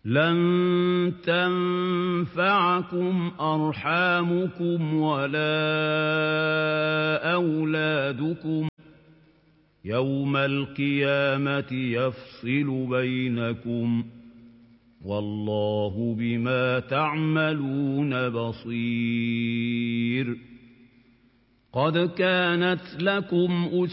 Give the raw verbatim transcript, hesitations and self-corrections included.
لَن تَنفَعَكُمْ أَرْحَامُكُمْ وَلَا أَوْلَادُكُمْ ۚ يَوْمَ الْقِيَامَةِ يَفْصِلُ بَيْنَكُمْ ۚ وَاللَّهُ بِمَا تَعْمَلُونَ بَصِيرٌ. قَدْ كَانَتْ لَكُمْ